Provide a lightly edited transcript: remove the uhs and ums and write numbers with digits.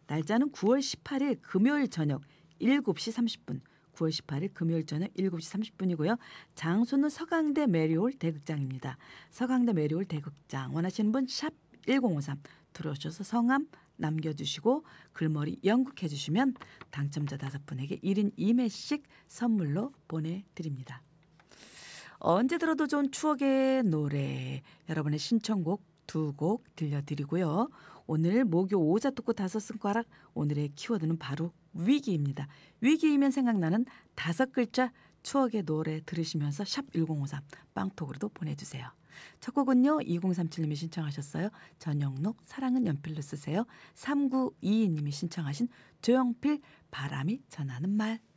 날짜는 9월 18일 금요일 저녁 7시 30분. 9월 18일 금요일 저녁 7시 30분이고요. 장소는 서강대 메리홀 대극장입니다. 서강대 메리홀 대극장 원하시는 분 샵 1053 들어오셔서 성함 남겨주시고 글머리 영국해 주시면 당첨자 5분에게 1인 2매씩 선물로 보내드립니다. 언제 들어도 좋은 추억의 노래 여러분의 신청곡 2곡 들려드리고요. 오늘 목요 오자토크 5손가락 오늘의 키워드는 바로 위기입니다. 위기이면 생각나는 5글자 추억의 노래 들으시면서 샵 1053 빵톡으로도 보내주세요. 첫 곡은요. 2037님이 신청하셨어요. 전영록 사랑은 연필로 쓰세요. 3922님이 신청하신 조영필 바람이 전하는 말.